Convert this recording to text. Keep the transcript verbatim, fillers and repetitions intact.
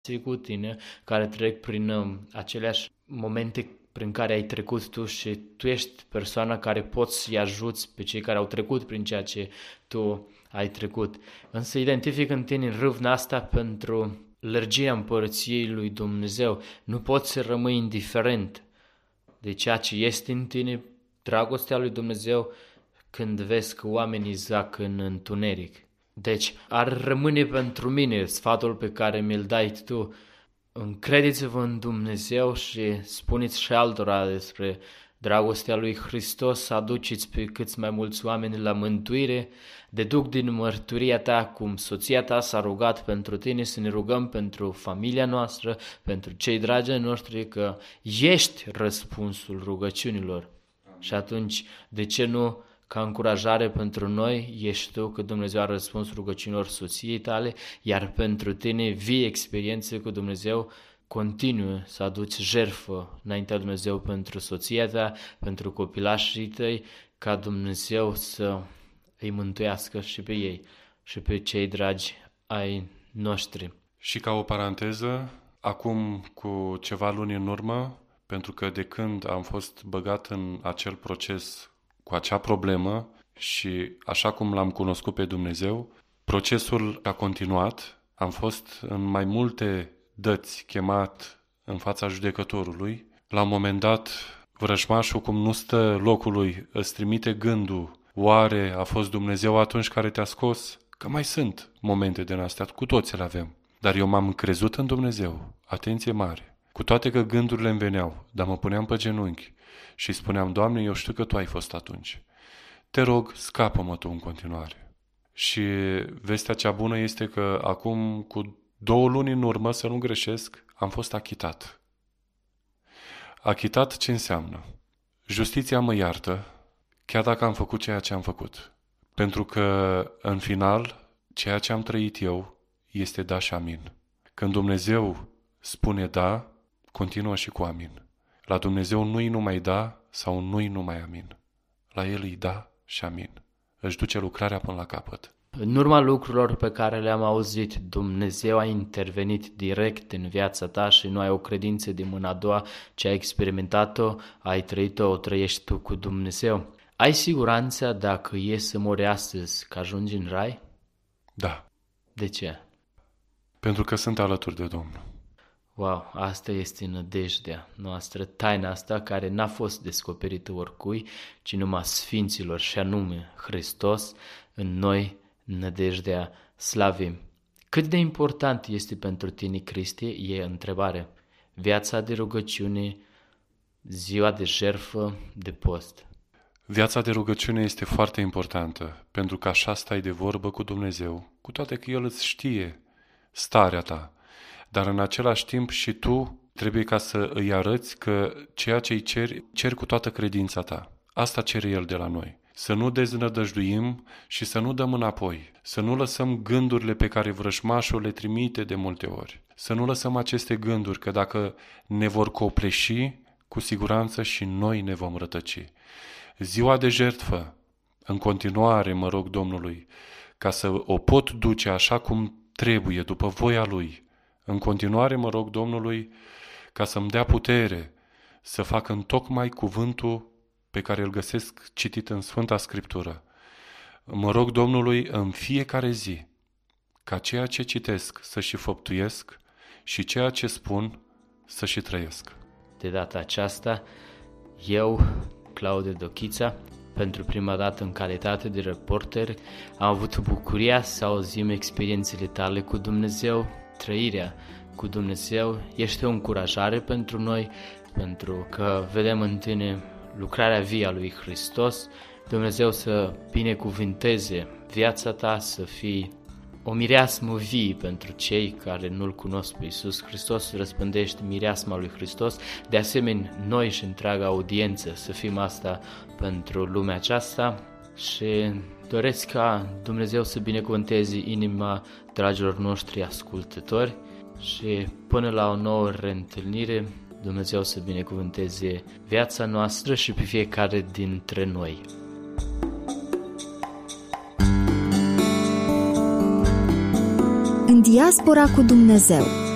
cu tine, care trec prin uh, aceleași momente prin care ai trecut tu și tu ești persoana care poți să-i ajuți pe cei care au trecut prin ceea ce tu ai trecut. Însă identific în tine râvna asta pentru lărgirea împărăției lui Dumnezeu. Nu poți să rămâi indiferent de ceea ce este în tine, dragostea lui Dumnezeu, când vezi că oamenii zac în întuneric. Deci ar rămâne pentru mine sfatul pe care mi-l dai tu. Încrediți-vă în Dumnezeu și spuneți și altora despre dragostea lui Hristos, să aduceți pe câți mai mulți oameni la mântuire. Deduc din mărturia ta cum soția ta s-a rugat pentru tine, să ne rugăm pentru familia noastră, pentru cei dragi noștri, că ești răspunsul rugăciunilor. Și atunci, de ce nu, ca încurajare pentru noi, ești tu că Dumnezeu a răspuns rugăciunilor soției tale, iar pentru tine vii experiențe cu Dumnezeu, continuu să aduci jertfă înaintea Dumnezeu pentru soția ta, pentru copilașii tăi, ca Dumnezeu să îi mântuiască și pe ei și pe cei dragi ai noștri. Și ca o paranteză, acum cu ceva luni în urmă, pentru că de când am fost băgat în acel proces cu acea problemă și așa cum l-am cunoscut pe Dumnezeu, procesul a continuat, am fost în mai multe dăți chemat în fața judecătorului. La un moment dat, vrăjmașul, cum nu stă locului, îți trimite gândul: oare a fost Dumnezeu atunci care te-a scos? Că mai sunt momente din astea, cu toți le avem. Dar eu m-am crezut în Dumnezeu, atenție mare. Cu toate că gândurile îmi veneau, dar mă puneam pe genunchi și spuneam: Doamne, eu știu că Tu ai fost atunci. Te rog, scapă-mă Tu în continuare. Și vestea cea bună este că acum, cu două luni în urmă, să nu greșesc, am fost achitat. Achitat ce înseamnă? Justiția mă iartă, chiar dacă am făcut ceea ce am făcut. Pentru că, în final, ceea ce am trăit eu este da și amin. Când Dumnezeu spune da, continuă și cu amin. La Dumnezeu nu-i numai da sau nu-i numai amin. La El îi da și amin. Își duce lucrarea până la capăt. În urma lucrurilor pe care le-am auzit, Dumnezeu a intervenit direct în viața ta și nu ai o credință de mâna a doua, ce ai experimentat-o, ai trăit-o, o trăiești tu cu Dumnezeu. Ai siguranța dacă e să mori astăzi că ajungi în rai? Da. De ce? Pentru că sunt alături de Domnul. Wow, asta este nădejdea noastră, taina asta care n-a fost descoperită oricui, ci numai sfinților, și anume Hristos în noi, nădejdea slavei. Cât de important este pentru tine, Cristi, e întrebare. Viața de rugăciune, ziua de jertfă, de post. Viața de rugăciune este foarte importantă, pentru că așa stai de vorbă cu Dumnezeu, cu toate că El îți știe starea ta. Dar în același timp și tu trebuie ca să îi arăți că ceea ce îi ceri, ceri cu toată credința ta. Asta cere El de la noi. Să nu deznădăjduim și să nu dăm înapoi. Să nu lăsăm gândurile pe care vrăjmașul le trimite de multe ori. Să nu lăsăm aceste gânduri, că dacă ne vor copleși, cu siguranță și noi ne vom rătăci. Ziua de jertfă, în continuare mă rog Domnului, ca să o pot duce așa cum trebuie, după voia Lui. În continuare mă rog Domnului ca să-mi dea putere să fac întocmai cuvântul pe care îl găsesc citit în Sfânta Scriptură. Mă rog Domnului în fiecare zi ca ceea ce citesc să și făptuiesc și ceea ce spun să și trăiesc. De data aceasta, eu, Claudiu Dochița, pentru prima dată în calitate de reporter, am avut bucuria să auzim experiențele tale cu Dumnezeu, trăirea cu Dumnezeu. Ești o încurajare pentru noi, pentru că vedem în tine lucrarea vie a lui Hristos. Dumnezeu să binecuvinteze viața ta, să fii o mireasmă vie pentru cei care nu-L cunosc pe Iisus Hristos, răspândești mireasma lui Hristos. De asemenea, noi și întreaga audiență să fim asta pentru lumea aceasta și doresc ca Dumnezeu să binecuvânteze inima dragilor noștri ascultători și până la o nouă reîntâlnire, Dumnezeu să binecuvânteze viața noastră și pe fiecare dintre noi. În diaspora cu Dumnezeu.